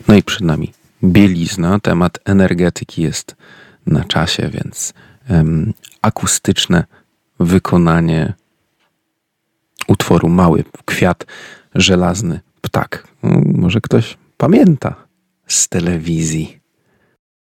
No i przed nami bielizna. Temat energetyki jest na czasie, więc akustyczne wykonanie utworu Mały kwiat, żelazny ptak. Może ktoś pamięta z telewizji.